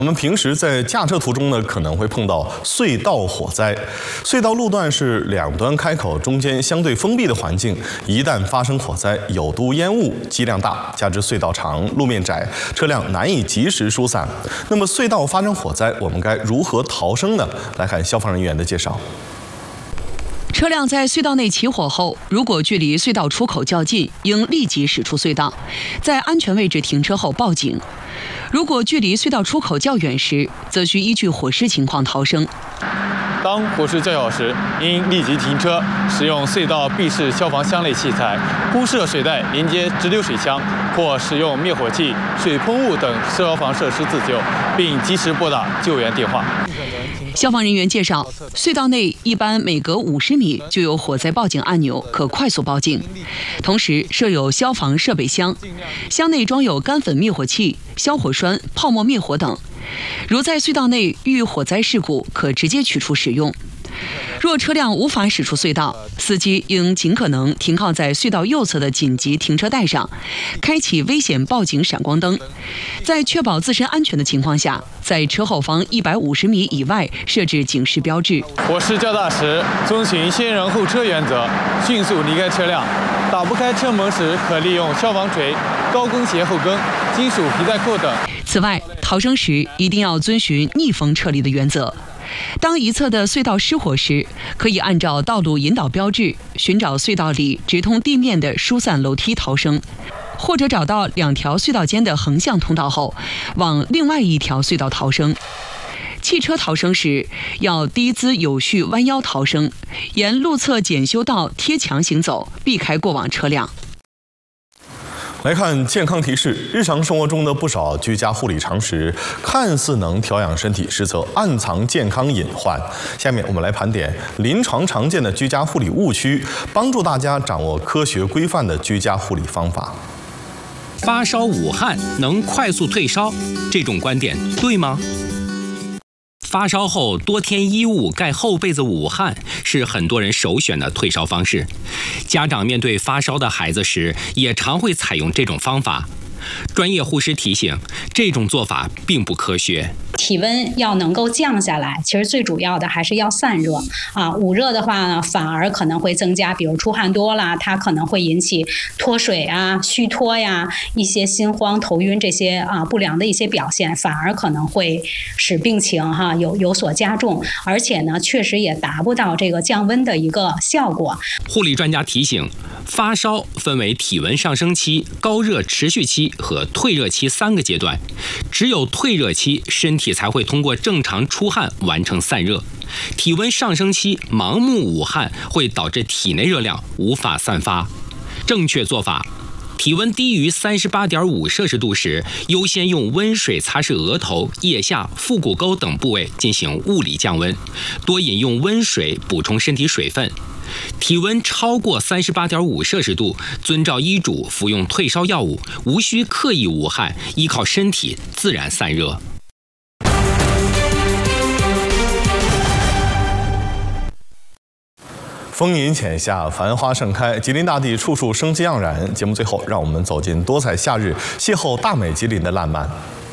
我们平时在驾车途中呢，可能会碰到隧道火灾。隧道路段是两端开口中间相对封闭的环境，一旦发生火灾，有毒烟雾剂量大，加之隧道长、路面窄，车辆难以及时疏散。那么隧道发生火灾，我们该如何逃生呢？来看消防人员的介绍。 车辆在隧道内起火后，如果距离隧道出口较近，应立即驶出隧道，在安全位置停车后报警；如果距离隧道出口较远时，则需依据火势情况逃生。 当火势较小时，应立即停车，使用隧道闭式消防箱类器材，公设水带连接直流水箱，或使用灭火器、水喷雾等消防设施自救，并及时拨打救援电话。 消防人员介绍，隧道内一般每隔50米就有火灾报警按钮，可快速报警。同时设有消防设备箱，箱内装有干粉灭火器、消火栓、泡沫灭火等。如在隧道内遇火灾事故，可直接取出使用。 若车辆无法驶出隧道，司机应尽可能停靠在隧道右侧的紧急停车带上，开启危险报警闪光灯。在确保自身安全的情况下，在车后方150米以外设置警示标志。 火势较大时，遵循先人后车原则，迅速离开车辆。打不开车门时，可利用消防锤、高跟鞋后跟、金属皮带扣等。 此外，逃生时一定要遵循逆风撤离的原则。 当一侧的隧道失火时，可以按照道路引导标志寻找隧道里直通地面的疏散楼梯逃生，或者找到2条隧道间的横向通道后，往另外一条隧道逃生。汽车逃生时要低姿有序弯腰逃生，沿路侧检修道贴墙行走，避开过往车辆。 来看健康提示，日常生活中的不少居家护理常识，看似能调养身体，实则暗藏健康隐患。下面我们来盘点临床常见的居家护理误区，帮助大家掌握科学规范的居家护理方法。 发烧捂汗能快速退烧，这种观点对吗？ 发烧后多添衣物盖厚被子捂汗是很多人首选的退烧方式。家长面对发烧的孩子时，也常会采用这种方法。专业护士提醒，这种做法并不科学。 体温要能够降下来，其实最主要的还是要散热啊。捂热的话呢，反而可能会增加，比如出汗多啦，它可能会引起脱水啊、虚脱呀、一些心慌、头晕这些不良的一些表现，反而可能会使病情有所加重，而且呢，确实也达不到这个降温的一个效果。 护理专家提醒，发烧分为体温上升期、高热持续期和退热期3个阶段，只有退热期，身体才会通过正常出汗完成散热。体温上升期盲目捂汗会导致体内热量无法散发。正确做法：体温低于38.5摄氏度时，优先用温水擦拭额头、腋下、腹股沟等部位进行物理降温，多饮用温水补充身体水分。体温超过38.5摄氏度，遵照医嘱服用退烧药物，无需刻意捂汗，依靠身体自然散热。 枫林浅夏，繁花盛开，吉林大地处处生机盎然。节目最后，让我们走进多彩夏日，邂逅大美吉林的烂漫。